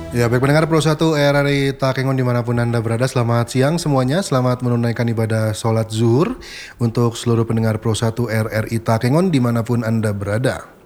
Ya, baik pendengar Pro 1 RRI Takengon dimanapun Anda berada, selamat siang semuanya. Selamat menunaikan ibadah sholat zuhur untuk seluruh pendengar Pro 1 RRI Takengon dimanapun Anda berada.